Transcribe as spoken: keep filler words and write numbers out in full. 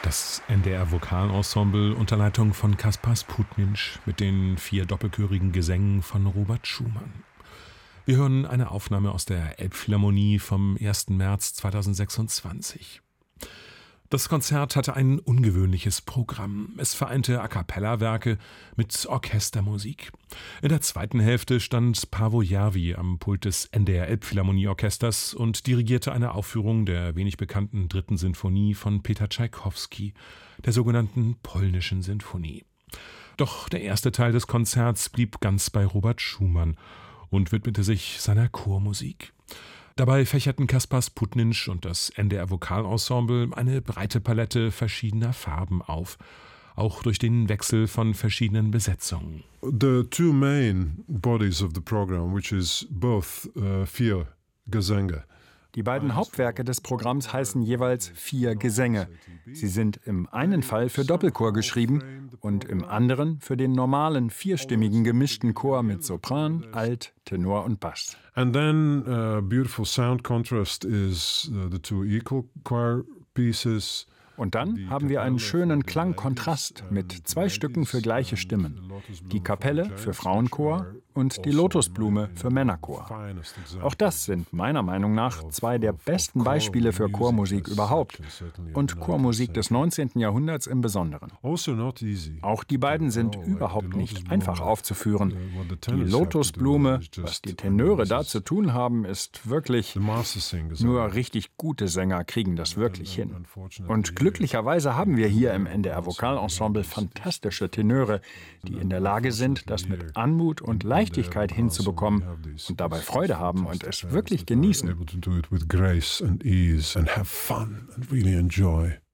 Das N D R-Vokalensemble unter Leitung von Kaspar Sputnitsch mit den vier doppelchörigen Gesängen von Robert Schumann. Wir hören eine Aufnahme aus der Elbphilharmonie vom ersten März zweitausendsechsundzwanzig. Das Konzert hatte ein ungewöhnliches Programm. Es vereinte A-cappella-Werke mit Orchestermusik. In der zweiten Hälfte stand Paavo Järvi am Pult des N D R Elbphilharmonieorchesters und dirigierte eine Aufführung der wenig bekannten dritten Sinfonie von Peter Tschaikowski, der sogenannten polnischen Sinfonie. Doch der erste Teil des Konzerts blieb ganz bei Robert Schumann und widmete sich seiner Chormusik. Dabei fächerten Kaspar Sputnitsch und das N D R-Vokalensemble eine breite Palette verschiedener Farben auf, auch durch den Wechsel von verschiedenen Besetzungen. The two main bodies of the program, which is both uh, vier Gesänge. Die beiden Hauptwerke des Programms heißen jeweils Vier Gesänge. Sie sind im einen Fall für Doppelchor geschrieben und im anderen für den normalen vierstimmigen gemischten Chor mit Sopran, Alt, Tenor und Bass. And then uh, beautiful sound contrast is uh, the two equal choir pieces. Und dann haben wir einen schönen Klangkontrast mit zwei Stücken für gleiche Stimmen. Die Kapelle für Frauenchor und die Lotusblume für Männerchor. Auch das sind meiner Meinung nach zwei der besten Beispiele für Chormusik überhaupt und Chormusik des neunzehnten Jahrhunderts im Besonderen. Auch die beiden sind überhaupt nicht einfach aufzuführen. Die Lotusblume, was die Tenöre da zu tun haben, ist wirklich... Nur richtig gute Sänger kriegen das wirklich hin. Und glücklicherweise haben wir hier im N D R-Vokalensemble fantastische Tenöre, die in der Lage sind, das mit Anmut und Leichtigkeit hinzubekommen und dabei Freude haben und es wirklich genießen. Able to do it with grace and ease and have fun and really enjoy.